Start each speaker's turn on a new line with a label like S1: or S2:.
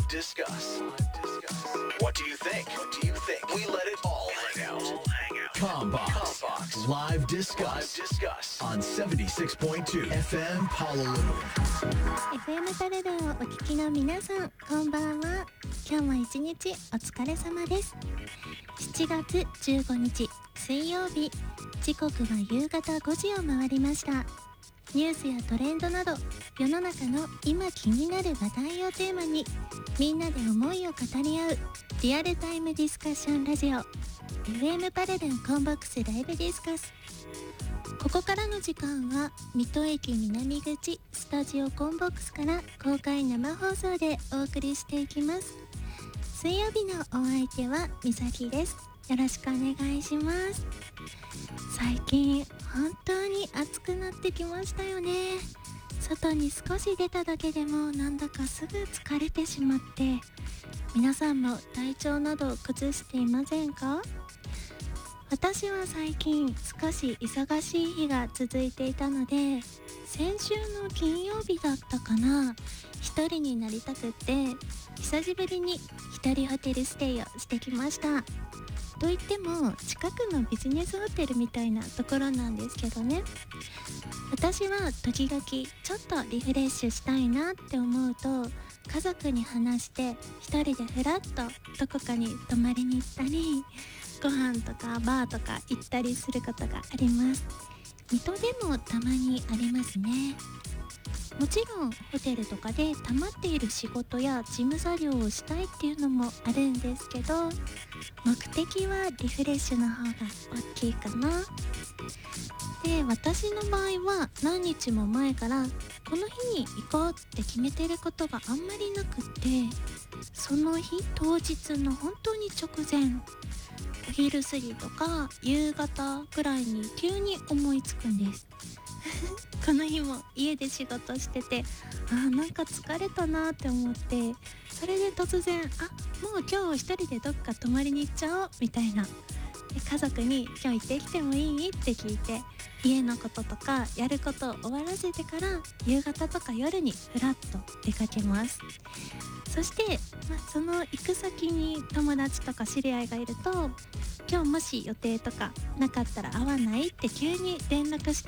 S1: discuss. What do you think? We let it all hang out. Combox Live Discuss on 76.2 FM
S2: Honolulu。FM パレルをお聞きの皆さん、こんばんは。今日も一日お疲れ様です。7月15日水曜日、時刻は夕方5時を回りました。ニュースやトレンドなど世の中の今気になる話題をテーマにみんなで思いを語り合うリアルタイムディスカッションラジオ FM パレルンコンボックスライブディスカス。ここからの時間は水戸駅南口スタジオコンボックスから公開生放送でお送りしていきます。水曜日のお相手はみさきです。よろしくお願いします。最近本当に暑くなってきましたよね。外に少し出ただけでもなんだかすぐ疲れてしまって、皆さんも体調など崩していませんか？私は最近少し忙しい日が続いていたので、先週の金曜日だったかな、一人になりたくって久しぶりに一人ホテルステイをしてきました。といっても近くのビジネスホテルみたいなところなんですけどね。私は時々ちょっとリフレッシュしたいなって思うと、家族に話して一人でフラッとどこかに泊まりに行ったり、ご飯とかバーとか行ったりすることがあります。水戸でもたまにありますね。もちろんホテルとかで溜まっている仕事や事務作業をしたいっていうのもあるんですけど、目的はリフレッシュの方が大きいかな。で、私の場合は何日も前からこの日に行こうって決めてることがあんまりなくって、その日当日の本当に直前、お昼過ぎとか夕方くらいに急に思いつくんですこの日も家で仕事してて、なんか疲れたなって思って、それで突然もう今日一人でどっか泊まりに行っちゃおうみたいな。で、家族に今日行ってきてもいいって聞いて、家のこととかやることを終わらせてから夕方とか夜にふらっと出かけます。そして、その行く先に友達とか知り合いがいると、今日もし予定とかなかったら会わないって急に連絡して